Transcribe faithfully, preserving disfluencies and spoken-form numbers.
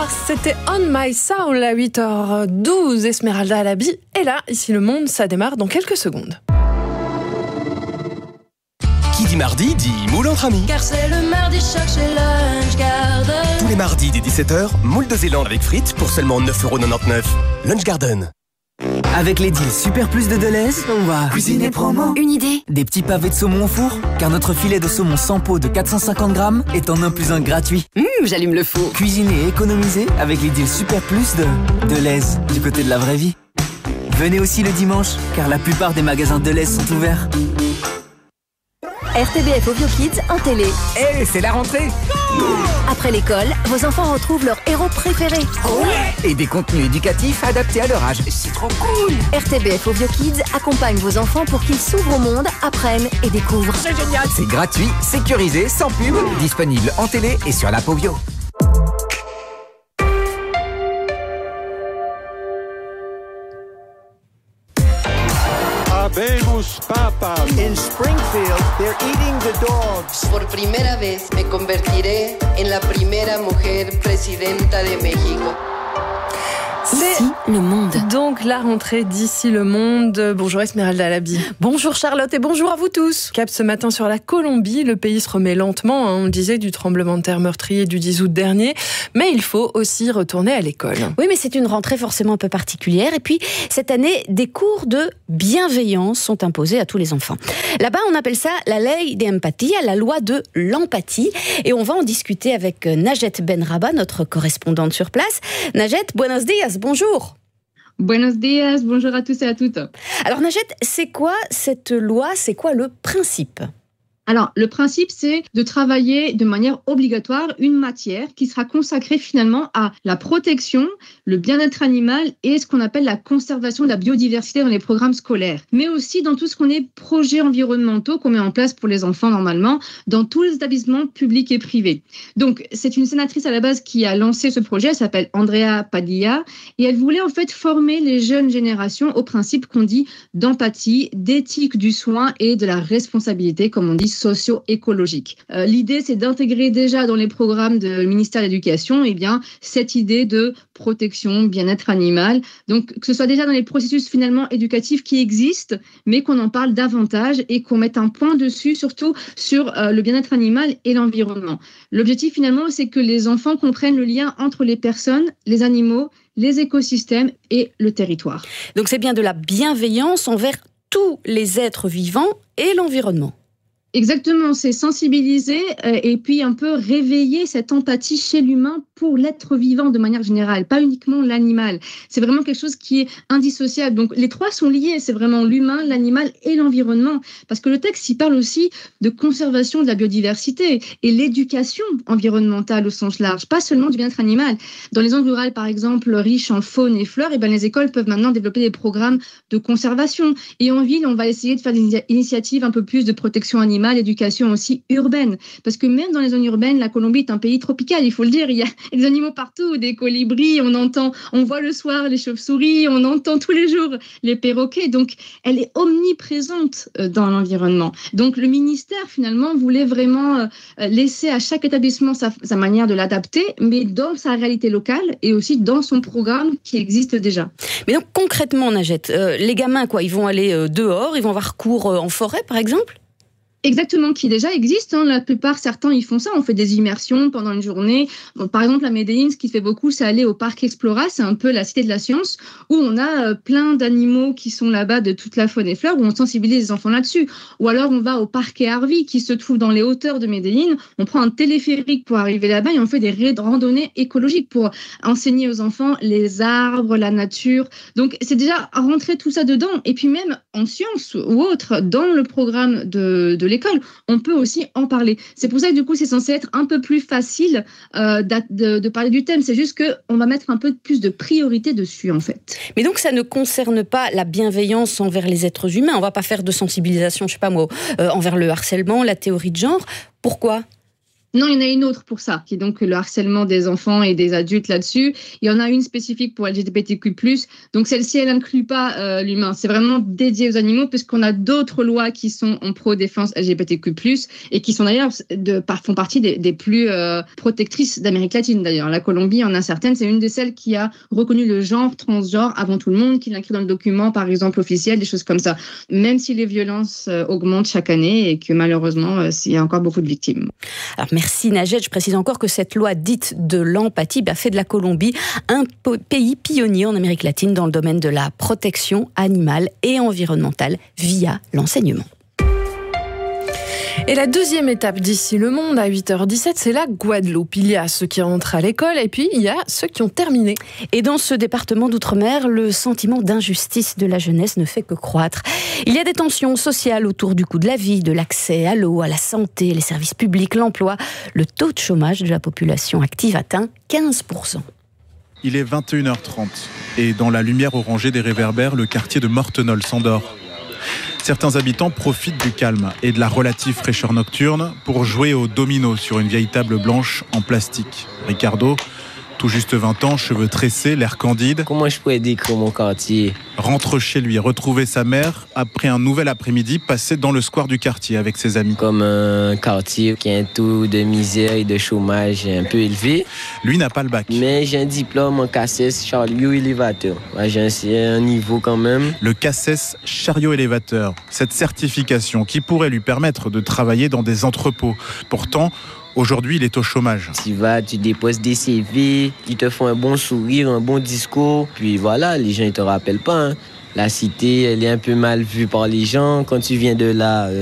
Mars, c'était On My Soul à huit heures douze. Esmeralda Alabi est là. Ici Le Monde, ça démarre dans quelques secondes. Qui dit mardi dit moule entre amis. Car c'est le mardi choc chez Lunch Garden. Tous les mardis dès dix-sept heures, moule de Zélande avec frites pour seulement neuf euros quatre-vingt-dix-neuf. Lunch Garden. Avec les deals Super Plus de Deleuze, on va cuisiner promo. Une idée. Des petits pavés de saumon au four, car notre filet de saumon sans peau de quatre cent cinquante grammes est en un plus un gratuit. Mmh, j'allume le four. Cuisiner et économiser avec les deals Super Plus de Deleuze, du côté de la vraie vie. Venez aussi le dimanche, car la plupart des magasins Deleuze sont ouverts. R T B F Ovio Kids en télé. Eh, hey, c'est la rentrée. Après l'école, vos enfants retrouvent leur héros préféré. Ouais. Et des contenus éducatifs adaptés à leur âge. C'est trop cool. R T B F Ovio Kids accompagne vos enfants pour qu'ils s'ouvrent au monde, apprennent et découvrent. C'est génial. C'est gratuit, sécurisé, sans pub, disponible en télé et sur l'app Ovio. Habemos papas. In Springfield, they're eating the dogs. Por primera vez me convertiré en la primera mujer presidenta de México. D'ici le monde. Donc la rentrée d'Ici le monde. Bonjour Esmeralda Alabi. Bonjour Charlotte et bonjour à vous tous. Cap ce matin sur la Colombie. Le pays se remet lentement, hein, on le disait, du tremblement de terre meurtrier du dix août dernier. Mais il faut aussi retourner à l'école. Oui, mais c'est une rentrée forcément un peu particulière. Et puis, cette année, des cours de bienveillance sont imposés à tous les enfants. Là-bas, on appelle ça la ley de empatia, la loi de l'empathie. Et on va en discuter avec Najet Benraba, notre correspondante sur place. Najet, buenos días. Bonjour. Buenos días, bonjour à tous et à toutes. Alors Najet, c'est quoi cette loi? C'est quoi le principe? Alors, le principe, c'est de travailler de manière obligatoire une matière qui sera consacrée finalement à la protection, le bien-être animal et ce qu'on appelle la conservation de la biodiversité dans les programmes scolaires. Mais aussi dans tout ce qu'on est projets environnementaux qu'on met en place pour les enfants normalement dans tous les établissements publics et privés. Donc, c'est une sénatrice à la base qui a lancé ce projet, elle s'appelle Andrea Padilla et elle voulait en fait former les jeunes générations au principe qu'on dit d'empathie, d'éthique du soin et de la responsabilité, comme on dit, socio-écologique. Euh, l'idée, c'est d'intégrer déjà dans les programmes du ministère de l'Éducation eh bien, cette idée de protection, bien-être animal. Donc, que ce soit déjà dans les processus finalement éducatifs qui existent, mais qu'on en parle davantage et qu'on mette un point dessus, surtout sur euh, le bien-être animal et l'environnement. L'objectif, finalement, c'est que les enfants comprennent le lien entre les personnes, les animaux, les écosystèmes et le territoire. Donc, c'est bien de la bienveillance envers tous les êtres vivants et l'environnement. Exactement, c'est sensibiliser euh, et puis un peu réveiller cette empathie chez l'humain pour l'être vivant de manière générale, pas uniquement l'animal. C'est vraiment quelque chose qui est indissociable. Donc les trois sont liés, c'est vraiment l'humain, l'animal et l'environnement. Parce que le texte, il parle aussi de conservation de la biodiversité et l'éducation environnementale au sens large, pas seulement du bien-être animal. Dans les zones rurales, par exemple, riches en faune et fleurs, eh ben, les écoles peuvent maintenant développer des programmes de conservation. Et en ville, on va essayer de faire des initiatives un peu plus de protection animale, l'éducation aussi urbaine. Parce que même dans les zones urbaines, la Colombie est un pays tropical, il faut le dire. Il y a des animaux partout, des colibris, on entend, on voit le soir les chauves-souris, on entend tous les jours les perroquets. Donc, elle est omniprésente dans l'environnement. Donc, le ministère, finalement, voulait vraiment laisser à chaque établissement sa, sa manière de l'adapter, mais dans sa réalité locale et aussi dans son programme qui existe déjà. Mais donc, concrètement, Najet, euh, les gamins, quoi, ils vont aller euh, dehors, ils vont avoir cours euh, en forêt, par exemple ? Exactement, qui déjà existe. Hein. La plupart, certains, ils font ça. On fait des immersions pendant une journée. Donc, par exemple, à Medellín, ce qui fait beaucoup, c'est aller au parc Explora. C'est un peu la cité de la science où on a euh, plein d'animaux qui sont là-bas de toute la faune et flore, où on sensibilise les enfants là-dessus. Ou alors, on va au parc Harvey qui se trouve dans les hauteurs de Medellín. On prend un téléphérique pour arriver là-bas et on fait des randonnées écologiques pour enseigner aux enfants les arbres, la nature. Donc, c'est déjà rentrer tout ça dedans. Et puis même en sciences ou autres, dans le programme de, de l'école, on peut aussi en parler. C'est pour ça que du coup, c'est censé être un peu plus facile euh, de, de parler du thème. C'est juste qu'on va mettre un peu plus de priorité dessus, en fait. Mais donc, ça ne concerne pas la bienveillance envers les êtres humains. On ne va pas faire de sensibilisation, je ne sais pas moi, euh, envers le harcèlement, la théorie de genre. Pourquoi ? Non, il y en a une autre pour ça, qui est donc le harcèlement des enfants et des adultes là-dessus. Il y en a une spécifique pour L G B T Q plus. Donc celle-ci, elle n'inclut pas euh, l'humain. C'est vraiment dédié aux animaux, puisqu'on a d'autres lois qui sont en pro-défense L G B T Q plus, et qui sont d'ailleurs de, font partie des, des plus euh, protectrices d'Amérique latine. D'ailleurs, la Colombie en a certaines. C'est une de celles qui a reconnu le genre transgenre avant tout le monde, qui l'inclut dans le document, par exemple officiel, des choses comme ça. Même si les violences euh, augmentent chaque année et que malheureusement, euh, il y a encore beaucoup de victimes. Alors merci Najed, je précise encore que cette loi dite de l'empathie bah, fait de la Colombie un po- pays pionnier en Amérique latine dans le domaine de la protection animale et environnementale via l'enseignement. Et la deuxième étape d'ici le monde à huit heures dix-sept, c'est la Guadeloupe. Il y a ceux qui rentrent à l'école et puis il y a ceux qui ont terminé. Et dans ce département d'outre-mer, le sentiment d'injustice de la jeunesse ne fait que croître. Il y a des tensions sociales autour du coût de la vie, de l'accès à l'eau, à la santé, les services publics, l'emploi. Le taux de chômage de la population active atteint quinze pour cent. Il est vingt et une heures trente et dans la lumière orangée des réverbères, le quartier de Mortenol s'endort. Certains habitants profitent du calme et de la relative fraîcheur nocturne pour jouer au domino sur une vieille table blanche en plastique. Ricardo, tout juste vingt ans, cheveux tressés, l'air candide. Comment je pourrais décrire mon quartier ? Rentre chez lui, retrouver sa mère après un nouvel après-midi passé dans le square du quartier avec ses amis. Comme un quartier qui a un taux de misère et de chômage un peu élevé. Lui n'a pas le bac. Mais j'ai un diplôme en C A S S chariot élévateur. Ouais, j'ai un niveau quand même. Le C A S S chariot élévateur, cette certification qui pourrait lui permettre de travailler dans des entrepôts. Pourtant, aujourd'hui, il est au chômage. Tu vas, tu déposes des C V, ils te font un bon sourire, un bon discours. Puis voilà, les gens ne te rappellent pas. Hein. La cité, elle est un peu mal vue par les gens. Quand tu viens de là...